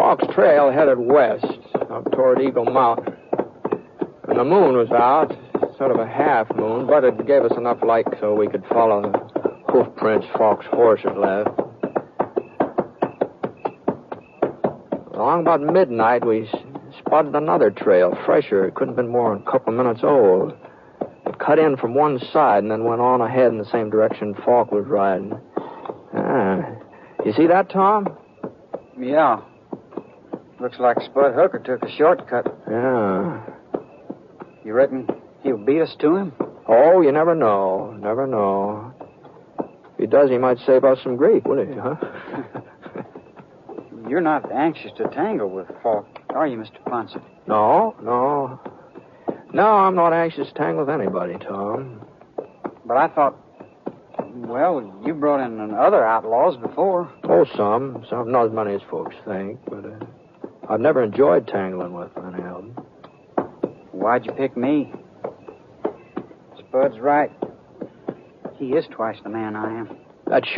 Falk's trail headed west, up toward Eagle Mountain. And the moon was out, sort of a half moon, but it gave us enough light so we could follow the hoof prints Falk's horse had left. Along about midnight, we spotted another trail, fresher. It couldn't have been more than a couple of minutes old. It cut in from one side and then went on ahead in the same direction Falk was riding. You see that, Tom? Yeah. Looks like Spud Hooker took a shortcut. Yeah. You reckon he'll beat us to him? Oh, you never know. Never know. If he does, he might save us some grief, would he, huh? You're not anxious to tangle with Falk, are you, Mr. Ponce? No. No, I'm not anxious to tangle with anybody, Tom. But I thought, well, you brought in other outlaws before. Oh, some. Not as many as folks think, but I've never enjoyed tangling with any of them. Why'd you pick me? Spud's right. He is twice the man I am. That's